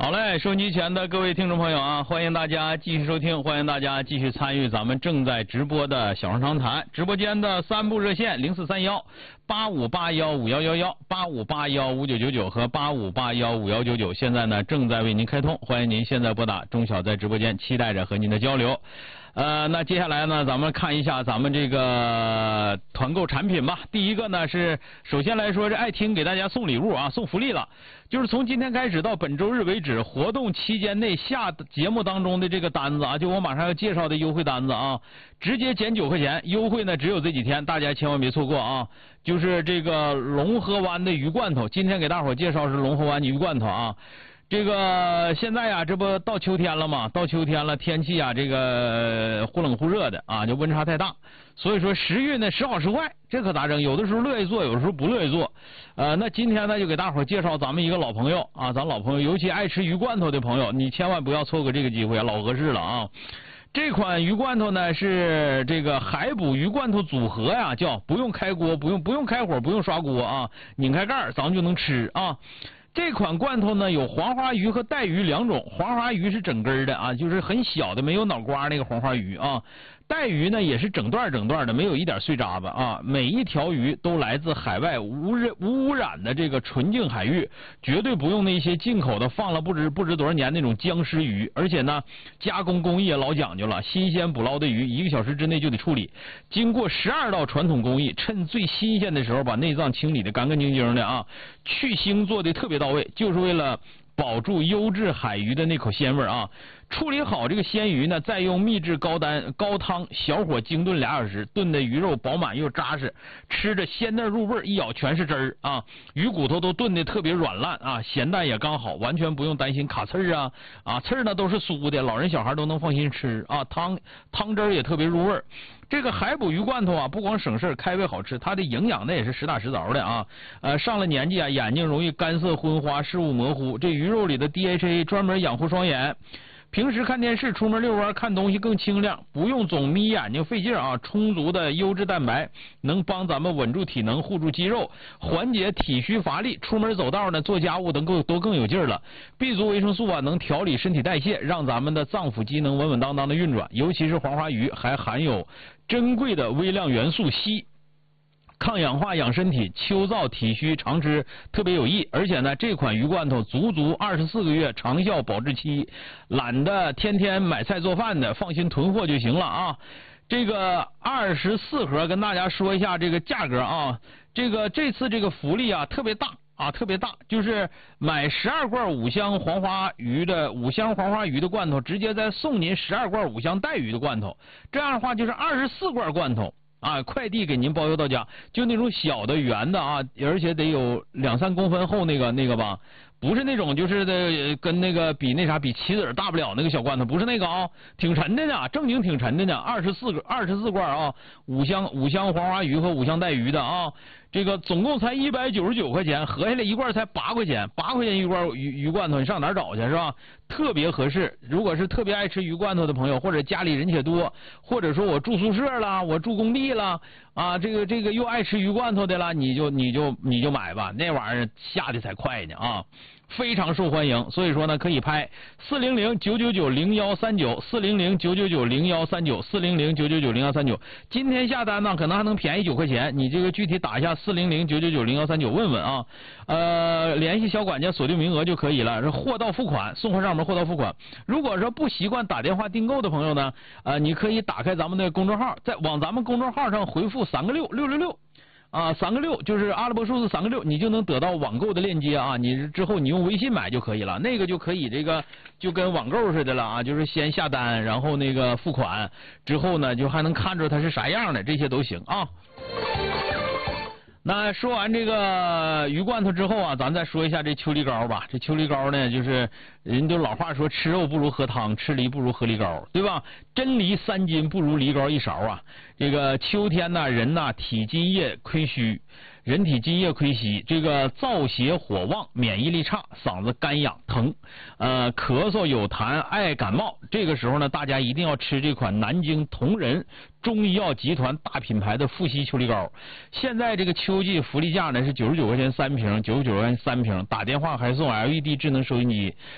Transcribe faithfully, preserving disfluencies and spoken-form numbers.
好嘞，收音机前的各位听众朋友啊，欢迎大家继续收听，欢迎大家继续参与咱们正在直播的小声长谈直播间的三部热线零四三幺八五八幺五幺幺幺、八五八幺五九九九和八五八幺五幺九九，现在呢正在为您开通，欢迎您现在拨打。钟晓在直播间期待着和您的交流。呃，那接下来呢，咱们看一下咱们这个团购产品吧。第一个呢是，首先来说是爱听给大家送礼物啊，送福利了。就是从今天开始到本周日为止，活动期间内下节目当中的这个单子啊，就我马上要介绍的优惠单子啊，直接减九块钱，优惠呢只有这几天，大家千万别错过啊。就是这个龙河湾的鱼罐头，今天给大伙介绍是龙河湾鱼罐头啊。这个现在呀，这不到秋天了嘛？到秋天了，天气啊，这个忽冷忽热的啊，就温差太大，所以说时运呢时好时坏，这可咋整？有的时候乐意做，有的时候不乐意做。呃，那今天呢，就给大伙介绍咱们一个老朋友啊，咱老朋友，尤其爱吃鱼罐头的朋友，你千万不要错过这个机会啊，老合适了啊！这款鱼罐头呢是这个海捕鱼罐头组合呀，叫不用开锅，不用不用开火，不用刷锅啊，拧开盖儿咱们就能吃啊。这款罐头呢有黄花鱼和带鱼两种，黄花鱼是整根的啊，就是很小的没有脑瓜那个黄花鱼啊，带鱼呢也是整段整段的，没有一点碎渣子啊。每一条鱼都来自海外无污无污染的这个纯净海域，绝对不用那些进口的放了不知不知多少年那种僵尸鱼，而且呢加工工艺也老讲究了，新鲜捕捞的鱼一个小时之内就得处理，经过十二道传统工艺，趁最新鲜的时候把内脏清理的干干净净的啊，去腥做的特别到位，就是为了保住优质海鱼的那口鲜味啊！处理好这个鲜鱼呢，再用秘制高单高汤小火精炖俩小时，炖的鱼肉饱满又扎实，吃着鲜嫩入味，一咬全是汁儿啊！鱼骨头都炖的特别软烂啊，咸淡也刚好，完全不用担心卡刺儿啊啊！刺儿呢都是酥的，老人小孩都能放心吃啊！汤汤汁儿也特别入味。这个海捕鱼罐头啊，不光省事开胃好吃，它的营养呢也是实打实凿的啊。呃，上了年纪啊，眼睛容易干涩昏花，视物模糊。这鱼肉里的 D H A 专门养护双眼，平时看电视、出门遛弯看东西更清亮，不用总眯眼睛费劲啊。充足的优质蛋白能帮咱们稳住体能、护住肌肉，缓解体虚乏力。出门走道呢，做家务等更都更有劲儿了。B 族维生素啊，能调理身体代谢，让咱们的脏腑机能稳稳当当的运转。尤其是黄花鱼，还含有珍贵的微量元素硒，抗氧化养身体，秋燥体虚常吃特别有益。而且呢，这款鱼罐头足足二十四个月长效保质期，懒得天天买菜做饭的，放心囤货就行了啊。这个二十四盒跟大家说一下这个价格啊，这个这次这个福利啊特别大啊，特别大，就是买十二罐五香黄花鱼的五香黄花鱼的罐头，直接再送您十二罐五香带鱼的罐头，这样的话就是二十四罐罐头啊，快递给您包邮到家，就那种小的圆的啊，而且得有两三公分厚那个那个吧，不是那种就是的跟那个比那啥比棋子大不了那个小罐头，不是那个啊，挺沉的呢，正经挺沉的呢，二十四个二十四罐啊，五香五香黄花鱼和五香带鱼的啊。这个总共才一百九十九块钱，合下来一罐才八块钱，八块钱一罐鱼鱼罐头，你上哪儿找去是吧？特别合适。如果是特别爱吃鱼罐头的朋友，或者家里人且多，或者说我住宿舍啦，我住工地啦，啊，这个这个又爱吃鱼罐头的啦，你就你就你就买吧，那玩意儿下的才快呢啊。非常受欢迎，所以说呢，可以拍四零零九九九零幺三九四零零九九九零幺三九四零零九九九零幺三九。今天下单呢，可能还能便宜九块钱。你这个具体打一下四零零九九九零幺三九，问问啊。呃，联系小管家锁定名额就可以了。是货到付款，送货上门，货到付款。如果说不习惯打电话订购的朋友呢，呃，你可以打开咱们的公众号，在往咱们公众号上回复三个六六六六。啊，三个六就是阿拉伯数字三个六，你就能得到网购的链接啊。你之后你用微信买就可以了，那个就可以这个就跟网购似的了啊，就是先下单，然后那个付款，之后呢就还能看出它是啥样的，这些都行啊。那说完这个鱼罐头之后啊，咱再说一下这秋梨膏吧。这秋梨膏呢，就是人都老话说，吃肉不如喝汤，吃梨不如喝梨膏，对吧？真梨三斤不如梨膏一勺啊。这个秋天呢，人呐体津液亏虚，人体津液亏稀，这个燥邪火旺，免疫力差，嗓子干痒疼，呃，咳嗽有痰，爱感冒。这个时候呢，大家一定要吃这款南京同仁中医药集团大品牌的富硒秋梨膏。现在这个秋季福利价呢是九十九块钱三瓶，九十九块钱三瓶，打电话还送 L E D 智能收音机，